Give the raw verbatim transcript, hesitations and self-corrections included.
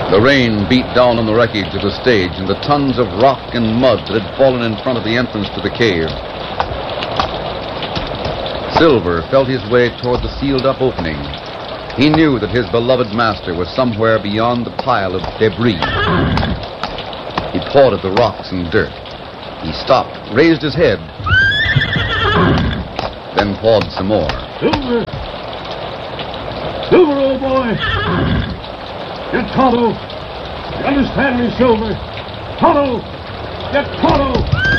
The rain beat down on the wreckage of the stage and the tons of rock and mud that had fallen in front of the entrance to the cave. Silver felt his way toward the sealed-up opening. He knew that his beloved master was somewhere beyond the pile of debris. He pawed at the rocks and dirt. He stopped, raised his head, then pawed some more. Silver! Silver, old boy! Get Tonto! You understand me, Silver? Tonto! Get Tonto!